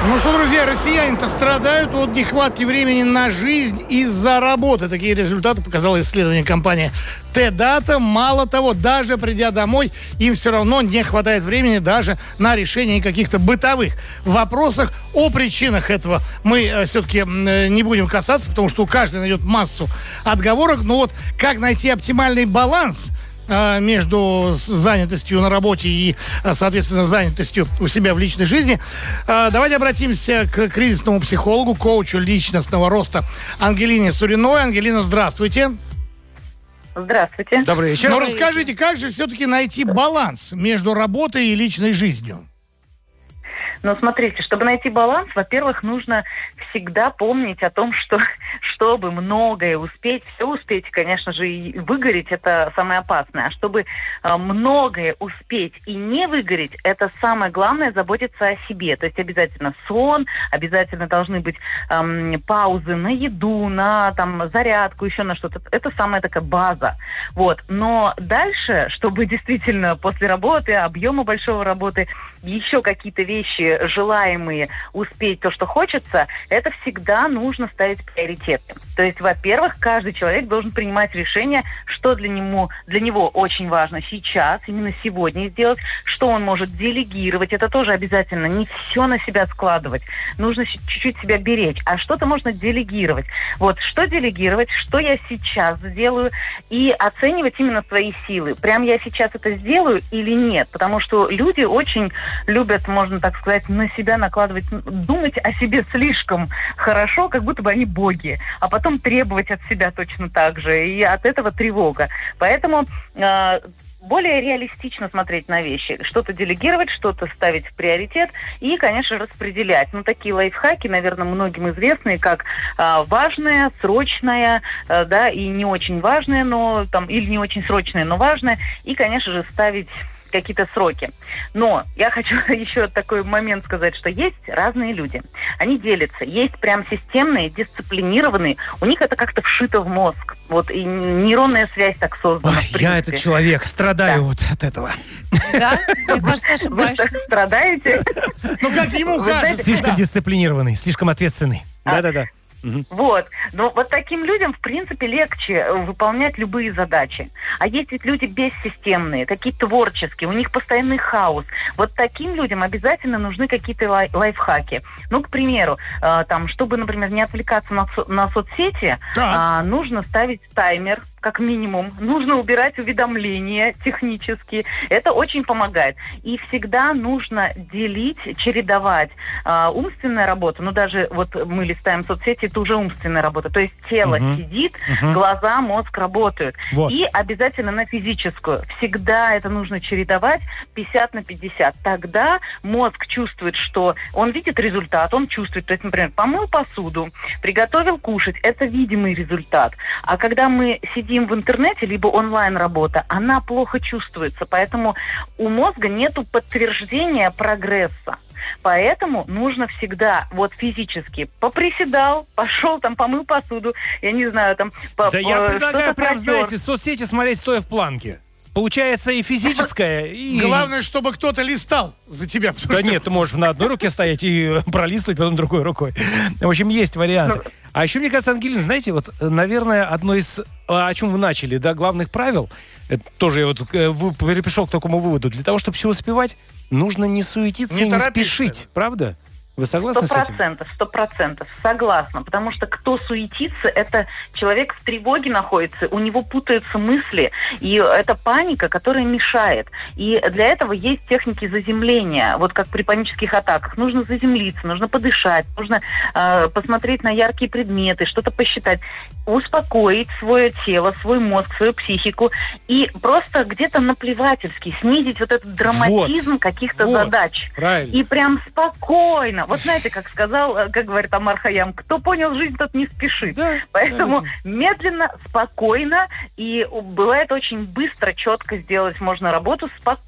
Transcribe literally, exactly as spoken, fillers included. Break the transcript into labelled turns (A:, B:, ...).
A: Ну что, друзья, россияне-то страдают от нехватки времени на жизнь из-за работы. Такие результаты показало исследование компании Т-Дата. Мало того, даже придя домой, им все равно не хватает времени даже на решение каких-то бытовых вопросов. О причинах этого мы э, все-таки э, не будем касаться, потому что у каждого найдет массу отговорок. Но вот как найти оптимальный баланс между занятостью на работе и, соответственно, занятостью у себя в личной жизни. Давайте обратимся к кризисному психологу, коучу личностного роста Ангелине Суриной. Ангелина, здравствуйте.
B: Здравствуйте.
C: Добрый вечер.
A: Ну, расскажите, как же все-таки найти баланс между работой и личной жизнью?
B: Ну, смотрите, чтобы найти баланс, во-первых, нужно всегда помнить о том, что чтобы многое успеть, все успеть, конечно же, и выгореть, это самое опасное. А чтобы э, многое успеть и не выгореть, это самое главное — заботиться о себе. То есть обязательно сон, обязательно должны быть эм, паузы на еду, на там зарядку, еще на что-то. Это самая такая база. Вот. Но дальше, чтобы действительно после работы, объема большого работы, еще какие-то вещи желаемые успеть, то, что хочется, это всегда нужно ставить приоритеты. То есть, во-первых, каждый человек должен принимать решение, что для него, для него очень важно сейчас, именно сегодня сделать, что он может делегировать. Это тоже обязательно. Не все на себя складывать. Нужно чуть-чуть себя беречь. А что-то можно делегировать. Вот, что делегировать, что я сейчас сделаю, и оценивать именно свои силы. Прям я сейчас это сделаю или нет. Потому что люди очень любят, можно так сказать, на себя накладывать, думать о себе слишком хорошо, как будто бы они боги, а потом требовать от себя точно так же, и от этого тревога. Поэтому э, более реалистично смотреть на вещи, что-то делегировать, что-то ставить в приоритет и, конечно, распределять. Ну, такие лайфхаки, наверное, многим известные, как э, важное, срочное, э, да, и не очень важное, но там, или не очень срочное, но важное, и, конечно же, ставить какие-то сроки. Но я хочу еще такой момент сказать, что есть разные люди. Они делятся. Есть прям системные, дисциплинированные. У них это как-то вшито в мозг. Вот, и нейронная связь так создана.
C: Ой, я этот человек, страдаю да. вот от этого.
D: Да? Мне кажется, ошибаешься.
B: Вы страдаете?
A: Ну, как ему кажется.
C: Слишком дисциплинированный, слишком ответственный. Да-да-да.
B: Угу. Вот. Но вот таким людям, в принципе, легче выполнять любые задачи. А есть ведь люди бессистемные, такие творческие, у них постоянный хаос. Вот таким людям обязательно нужны какие-то лай- лайфхаки. Ну, к примеру, э, там, чтобы, например, не отвлекаться на, со- на соцсети, э, нужно ставить таймер, как минимум. Нужно убирать уведомления технические. Это очень помогает. И всегда нужно делить, чередовать э, умственная работа. Ну, даже вот мы листаем соцсети, это уже умственная работа. То есть тело uh-huh. сидит, uh-huh. глаза, мозг работают. Вот. И обязательно на физическую. Всегда это нужно чередовать пятьдесят на пятьдесят. Тогда мозг чувствует, что он видит результат, он чувствует. То есть, например, помыл посуду, приготовил кушать. Это видимый результат. А когда мы сидим в интернете, либо онлайн-работа, она плохо чувствуется. Поэтому у мозга нету подтверждения прогресса. Поэтому нужно всегда вот физически поприседал, пошел там, помыл посуду, я не знаю, там...
C: Да по, я предлагаю прям, протер. знаете, соцсети смотреть стоя в планке. Получается и физическое, и...
A: Главное, чтобы кто-то листал за тебя.
C: Да что... нет, ты можешь на одной руке стоять и пролистывать, потом другой рукой. В общем, есть варианты. Ну... А еще, мне кажется, Ангелина, знаете, вот, наверное, одно из... О чем вы начали, да, главных правил, это тоже я вот пришел к такому выводу. Для того, чтобы все успевать, нужно не суетиться не и не спешить. Правда? Вы согласны с этим?
B: Сто процентов, сто процентов. Согласна. Потому что кто суетится, это человек в тревоге находится, у него путаются мысли, и это паника, которая мешает. И для этого есть техники заземления. Вот как при панических атаках. Нужно заземлиться, нужно подышать, нужно э, посмотреть на яркие предметы, что-то посчитать, успокоить свое тело, свой мозг, свою психику и просто где-то наплевательски снизить вот этот драматизм вот, каких-то вот, задач.
C: Правильно.
B: И прям спокойно. Вот знаете, как сказал, как говорит Амар Хайям, кто понял жизнь, тот не спешит. Да, поэтому абсолютно. Медленно, спокойно, и бывает очень быстро, четко сделать можно работу спокойно.